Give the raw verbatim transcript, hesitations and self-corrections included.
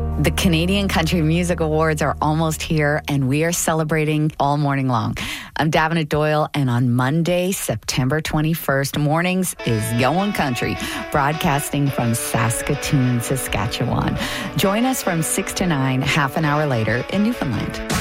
The Canadian Country Music Awards are almost here, and we are celebrating all morning long. I'm Davenant Doyle, and on Monday, September twenty-first, mornings is Going Country, broadcasting from Saskatoon, Saskatchewan. Join us from six to nine, half an hour later in Newfoundland.